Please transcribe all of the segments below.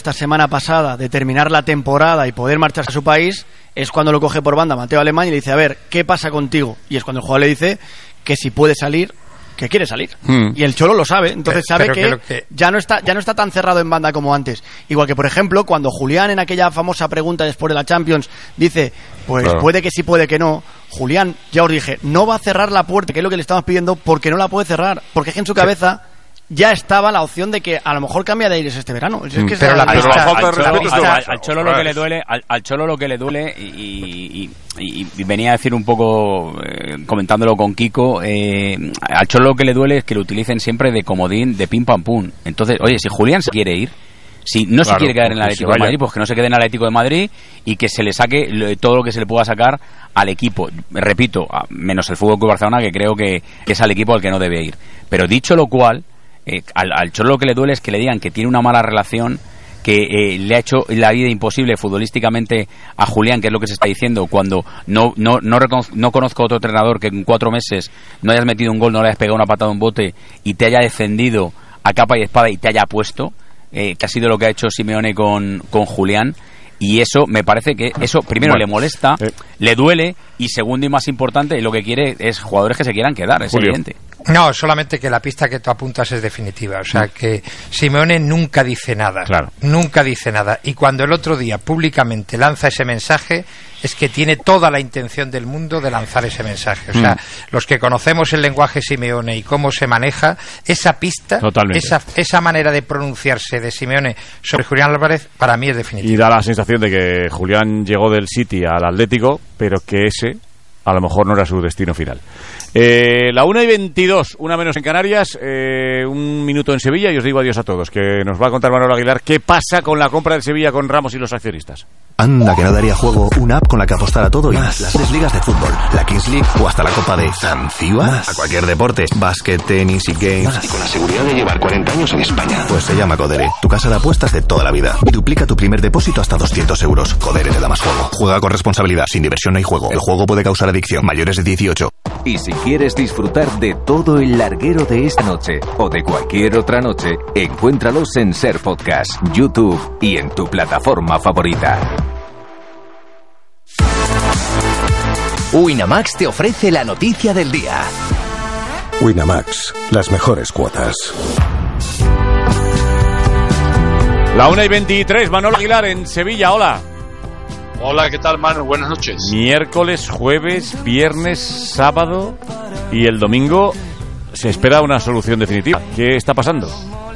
esta semana pasada de terminar la temporada y poder marcharse a su país, es cuando lo coge por banda Mateo Alemán y le dice, a ver, ¿qué pasa contigo? Y es cuando el jugador le dice que si puede salir, que quiere salir. Y el Cholo lo sabe, entonces sabe que ya no está tan cerrado en banda como antes. Igual que, por ejemplo, cuando Julián en aquella famosa pregunta después de la Champions dice, pues claro, puede que sí, puede que no. Julián, ya os dije, no va a cerrar la puerta, que es lo que le estamos pidiendo, porque no la puede cerrar, porque es que en su cabeza ya estaba la opción de que a lo mejor cambia de aires este verano. Es que pero al Cholo lo que le duele, al Cholo lo que le duele, y venía a decir un poco, comentándolo con Kiko, al Cholo lo que le duele es que lo utilicen siempre de comodín, de pim pam pum. Entonces, oye, si Julián se quiere ir, si no se quiere quedar en el Atlético de Madrid, pues que no se quede en el Atlético de Madrid y que se le saque todo lo que se le pueda sacar al equipo. Repito, menos el Fútbol Club Barcelona, que creo que es al equipo al que no debe ir. Pero dicho lo cual, al Cholo lo que le duele es que le digan que tiene una mala relación, que le ha hecho la vida imposible futbolísticamente a Julián, que es lo que se está diciendo, cuando no conozco otro entrenador que en 4 meses no hayas metido un gol, no le hayas pegado una patada a un bote y te haya defendido a capa y espada y te haya puesto, que ha sido lo que ha hecho Simeone con Julián. Y eso, me parece que eso primero le molesta, le duele, y segundo y más importante, lo que quiere es jugadores que se quieran quedar, es evidente. No, solamente que la pista que tú apuntas es definitiva. O sea, que Simeone nunca dice nada. Claro. Nunca dice nada. Y cuando el otro día públicamente lanza ese mensaje, es que tiene toda la intención del mundo de lanzar ese mensaje. O sea, los que conocemos el lenguaje Simeone y cómo se maneja, esa pista, esa manera de pronunciarse de Simeone sobre Julián Álvarez, para mí es definitiva. Y da la sensación de que Julián llegó del City al Atlético, pero que ese a lo mejor no era su destino final. La 1:22, una menos en Canarias, un minuto en Sevilla, y os digo adiós a todos, que nos va a contar Manolo Aguilar qué pasa con la compra del Sevilla con Ramos y los accionistas. Anda, que no daría juego una app con la que apostar a todo y más. Las 3 ligas de fútbol, la Kings League o hasta la Copa de Zanzíbar. A cualquier deporte, básquet, tenis y games. Y con la seguridad de llevar 40 años en España. Pues se llama Codere, tu casa de apuestas de toda la vida. Y duplica tu primer depósito hasta 200 euros. Codere te da más juego. Juega con responsabilidad, sin diversión no hay juego. El juego puede causar adicción. Mayores de 18. Y si quieres disfrutar de todo el larguero de esta noche o de cualquier otra noche, encuéntralos en Ser Podcast, YouTube y en tu plataforma favorita. Winamax te ofrece la noticia del día. Winamax, las mejores cuotas. La 1:23, Manolo Aguilar en Sevilla, hola. Hola, ¿qué tal, Manu? Buenas noches. Miércoles, jueves, viernes, sábado y el domingo se espera una solución definitiva. ¿Qué está pasando?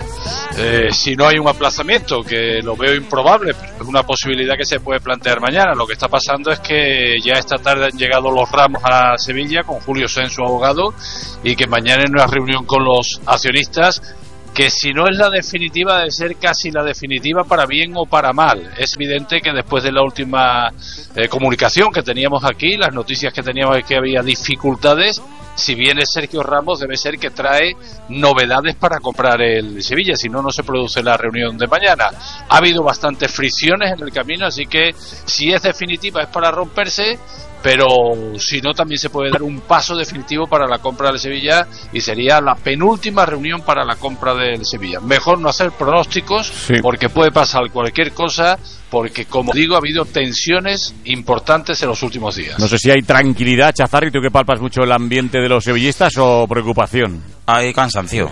Si no hay un aplazamiento, que lo veo improbable, pero es una posibilidad que se puede plantear mañana. Lo que está pasando es que ya esta tarde han llegado los Ramos a Sevilla con Julio Sen, su abogado, y que mañana en una reunión con los accionistas, que si no es la definitiva, debe ser casi la definitiva para bien o para mal. Es evidente que después de la última comunicación que teníamos aquí, las noticias que teníamos es que había dificultades. Si viene Sergio Ramos, debe ser que trae novedades para comprar el Sevilla, si no, no se produce la reunión de mañana. Ha habido bastantes fricciones en el camino, así que si es definitiva es para romperse, pero si no, también se puede dar un paso definitivo para la compra del Sevilla, y sería la penúltima reunión para la compra del Sevilla. Mejor no hacer pronósticos, porque puede pasar cualquier cosa, porque, como digo, ha habido tensiones importantes en los últimos días. No sé si hay tranquilidad, Chazarri, tú que palpas mucho el ambiente de los sevillistas, o preocupación. Hay cansancio,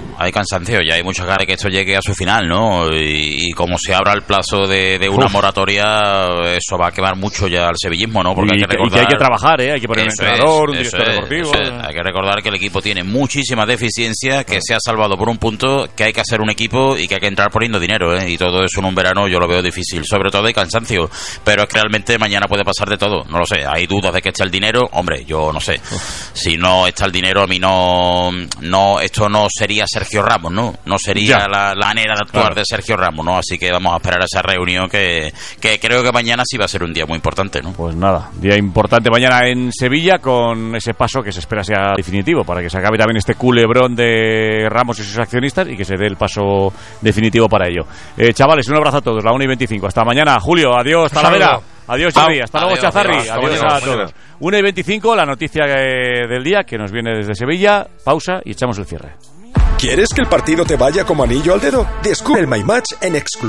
y hay muchas ganas de que esto llegue a su final, ¿no? Y como se abra el plazo de una moratoria, eso va a quemar mucho ya al sevillismo, ¿no? Porque hay que recordar, y que hay que trabajar, hay que poner un entrenador, un director deportivo. Hay que recordar que el equipo tiene muchísimas deficiencias, que se ha salvado por un punto, que hay que hacer un equipo y que hay que entrar poniendo dinero, ¿eh? Y todo eso en un verano yo lo veo difícil, sobre todo hay cansancio, pero es que realmente mañana puede pasar de todo, no lo sé, hay dudas de que esté el dinero, hombre, yo no sé, si no está el dinero, a mí no esto no sería Sergio Ramos, no sería la manera de actuar de Sergio Ramos, ¿no? Así que vamos a esperar a esa reunión que creo que mañana sí va a ser un día muy importante, ¿no? Pues nada, día importante mañana en Sevilla, con ese paso que se espera sea definitivo, para que se acabe también este culebrón de Ramos y sus accionistas y que se dé el paso definitivo para ello. Chavales, un abrazo a todos, la 1:25, hasta mañana. Julio, adiós, Talavera. Adiós, Jordi. Hasta luego, Chazarri. Adiós a todos. 1:25, la noticia del día que nos viene desde Sevilla. Pausa y echamos el cierre. ¿Quieres que el partido te vaya como anillo al dedo? Descubre el My Match en exclusiva